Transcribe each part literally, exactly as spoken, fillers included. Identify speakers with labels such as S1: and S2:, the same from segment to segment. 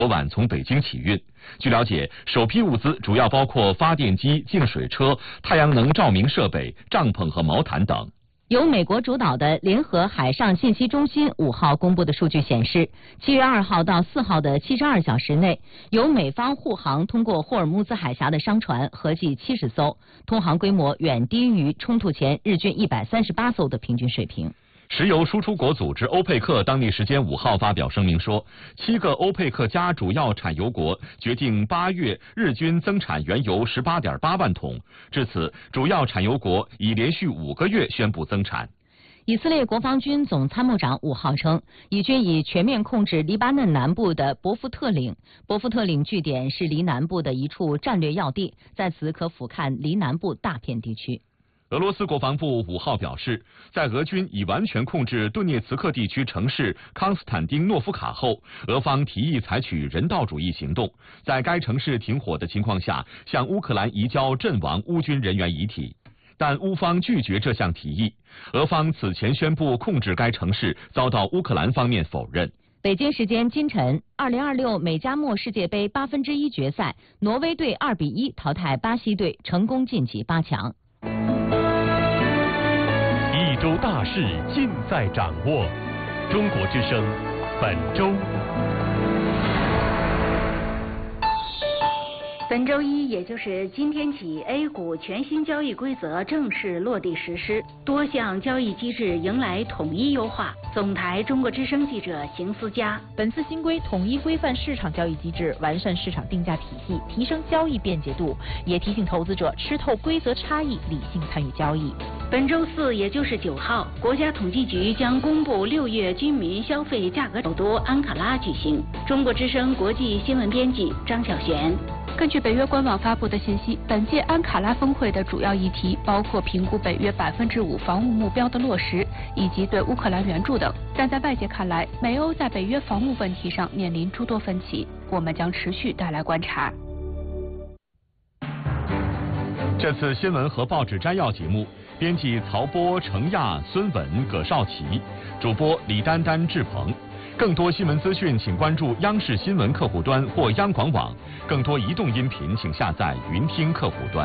S1: 昨晚从北京起运。据了解，首批物资主要包括发电机、净水车、太阳能照明设备、帐篷和毛毯等。
S2: 由美国主导的联合海上信息中心五号公布的数据显示，七月二号到四号的七十二小时内，由美方护航通过霍尔木兹海峡的商船合计七十艘，通航规模远低于冲突前日均一百三十八艘的平均水平。
S1: 石油输出国组织欧佩克当地时间五号发表声明说，七个欧佩克加主要产油国决定八月日均增产原油十八点八万桶。至此，主要产油国已连续五个月宣布增产。
S2: 以色列国防军总参谋长五号称，以军已全面控制黎巴嫩南部的伯夫特岭。伯夫特岭据点是黎南部的一处战略要地，在此可俯瞰黎南部大片地区。
S1: 俄罗斯国防部五号表示，在俄军已完全控制顿涅茨克地区城市康斯坦丁诺夫卡后，俄方提议采取人道主义行动，在该城市停火的情况下，向乌克兰移交阵亡乌军人员遗体。但乌方拒绝这项提议。俄方此前宣布控制该城市，遭到乌克兰方面否认。
S2: 北京时间今晨，二零二六美加墨世界杯八分之一决赛，挪威队二比一淘汰巴西队，成功晋级八强。
S3: 一周大事尽在掌握，中国之声本周。
S4: 本周一，也就是今天起 ，A 股全新交易规则正式落地实施，多项交易机制迎来统一优化。总台中国之声记者邢思佳。
S5: 本次新规统一规范市场交易机制，完善市场定价体系，提升交易便捷度，也提醒投资者吃透规则差异，理性参与交易。
S4: 本周四，也就是九号，国家统计局将公布六月居民消费价格。首都安卡拉举行。中国之声国际新闻编辑张小璇。
S6: 根据北约官网发布的信息，本届安卡拉峰会的主要议题包括评估北约百分之五防务目标的落实，以及对乌克兰援助等。但在外界看来，美欧在北约防务问题上面临诸多分歧，我们将持续带来观察。
S1: 这次新闻和报纸摘要节目，编辑曹波、程亚、孙稳、葛少奇，主播李丹丹、志鹏。更多新闻资讯，请关注央视新闻客户端或央广网。更多移动音频，请下载云听客户端。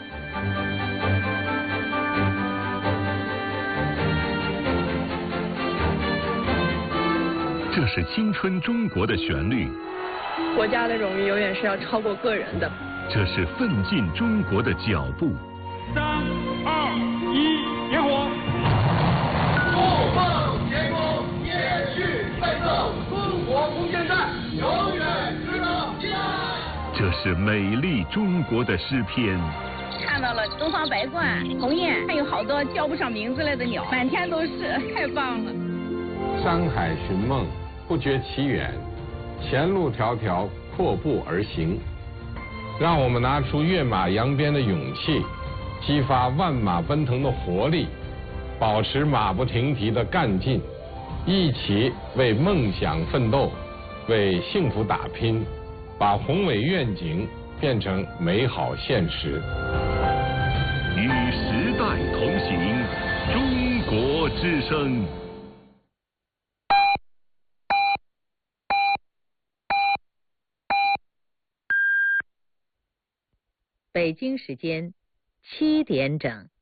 S3: 这是青春中国的旋律。
S7: 国家的荣誉永远是要超过个人的。
S3: 这是奋进中国的脚步。
S8: 三二一，点火！
S9: 不梦前功，延续奋斗，中国空间站永远值得信赖。
S3: 这是美丽中国的诗篇。
S10: 看到了东方白鹳、鸿雁，还有好多叫不上名字来的鸟，满天都是，太棒了。
S11: 山海寻梦，不觉其远，前路迢迢，阔步而行。让我们拿出跃马扬鞭的勇气，激发万马奔腾的活力，保持马不停蹄的干劲，一起为梦想奋斗，为幸福打拼，把宏伟愿景变成美好现实。
S3: 与时代同行，中国之声。
S2: 北京时间七点整。